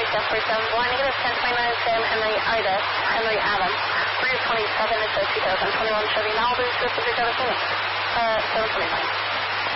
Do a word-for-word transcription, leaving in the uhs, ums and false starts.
Jeff forty-seven, blind negative ten twenty-nine, Sam Henry Ida, Henry Adam, Breeze twenty-seven, it's a two thousand twenty-one Chevy Malibu, Swift Cruiser, uh, seven twenty-nine.